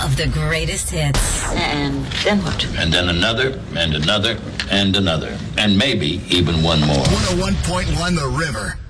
of the greatest hits. And then what? And then another, and another, and another. And maybe even one more. 101.1 The River.